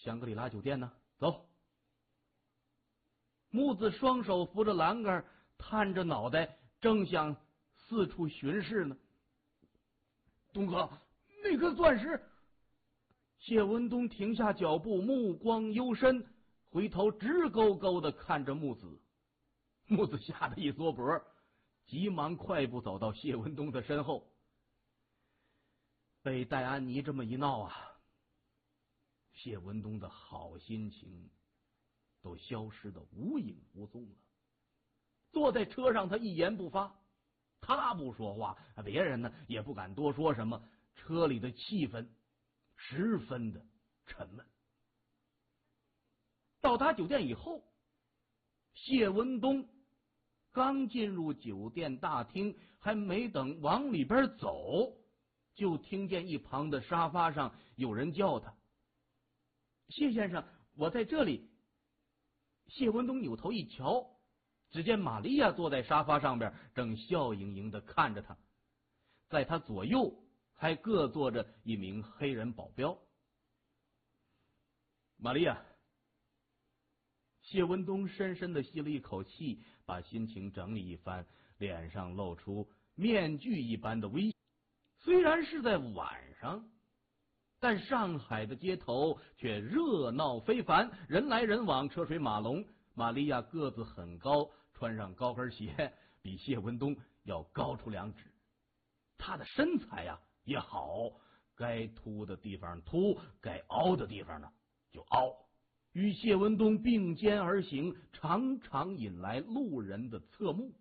香格里拉酒店呢？走。木子双手扶着栏杆，探着脑袋，正想四处巡视呢。东哥，那颗钻石！谢文东停下脚步，目光幽深，回头直勾勾的看着木子。木子吓得一缩脖，急忙快步走到谢文东的身后。被戴安妮这么一闹啊，谢文东的好心情都消失得无影无踪了。坐在车上，他一言不发，他不说话，别人呢也不敢多说什么。车里的气氛十分的沉闷。到达酒店以后，谢文东刚进入酒店大厅，还没等往里边走，就听见一旁的沙发上有人叫他：“谢先生，我在这里。”谢文东扭头一瞧，只见玛利亚坐在沙发上边，正笑盈盈的看着他，在他左右还各坐着一名黑人保镖。玛利亚，谢文东深深的吸了一口气，把心情整理一番，脸上露出面具一般的微笑。虽然是在晚上，但上海的街头却热闹非凡，人来人往，车水马龙。玛利亚个子很高，穿上高跟鞋，比谢文东要高出2指。她的身材呀也好，该凸的地方凸，该凹的地方呢就凹，与谢文东并肩而行，常常引来路人的侧目。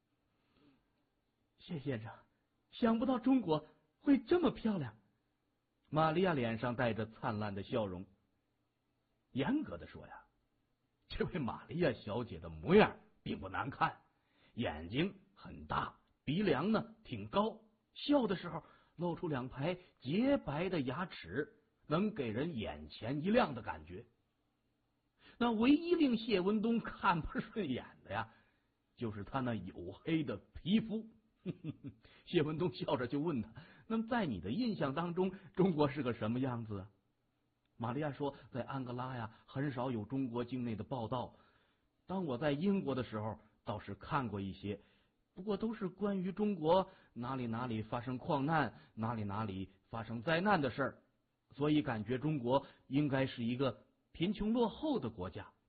谢先生，想不到中国会这么漂亮。玛利亚脸上带着灿烂的笑容。严格的说呀，这位玛利亚小姐的模样并不难看，眼睛很大，鼻梁呢挺高，笑的时候露出2排洁白的牙齿，能给人眼前一亮的感觉。那唯一令谢文东看不顺眼的呀，就是他那黝黑的皮肤。谢文东笑着就问他：“那么在你的印象当中，中国是个什么样子啊？”玛利亚说：“在安哥拉呀，很少有中国境内的报道。当我在英国的时候，倒是看过一些，不过都是关于中国哪里哪里发生矿难，哪里哪里发生灾难的事儿，所以感觉中国应该是一个贫穷落后的国家。”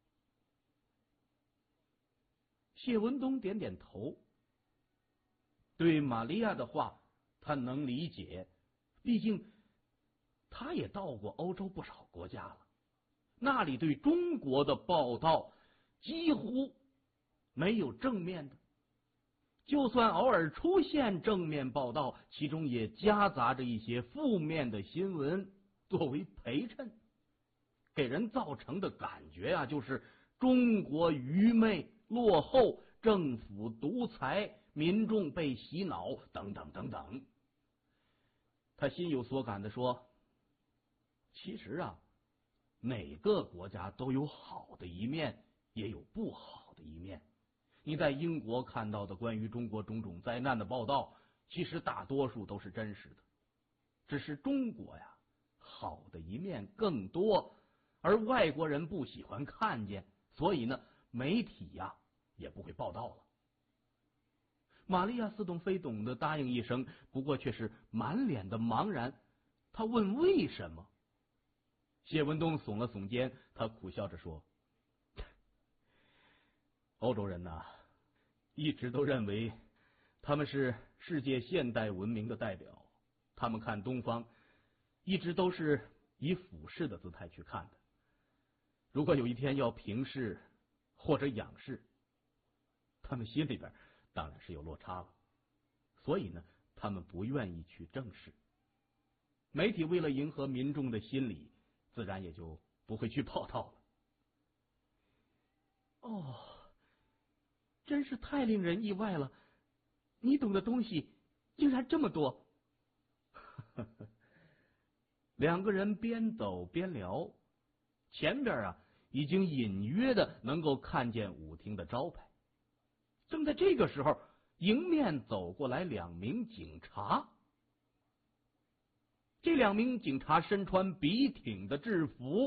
谢文东点点头。对玛利亚的话他能理解，毕竟他也到过欧洲不少国家了，那里对中国的报道几乎没有正面的，就算偶尔出现正面报道，其中也夹杂着一些负面的新闻作为陪衬，给人造成的感觉啊，就是中国愚昧落后，政府独裁，民众被洗脑等等等等。他心有所感地说：“其实啊，每个国家都有好的一面，也有不好的一面。你在英国看到的关于中国种种灾难的报道，其实大多数都是真实的，只是中国呀，好的一面更多，而外国人不喜欢看见，所以呢，媒体呀也不会报道了。”玛利亚似懂非懂的答应一声，不过却是满脸的茫然。他问为什么？谢文东耸了耸肩，他苦笑着说：“欧洲人呐，一直都认为他们是世界现代文明的代表，他们看东方一直都是以俯视的姿态去看的。如果有一天要平视或者仰视，他们心里边当然是有落差了，所以呢，他们不愿意去正视。媒体为了迎合民众的心理，自然也就不会去报道了。”哦，真是太令人意外了，你懂的东西竟然这么多。2个人边走边聊，前边啊已经隐约的能够看见舞厅的招牌。正在这个时候，迎面走过来2名警察。这2名警察身穿笔挺的制服，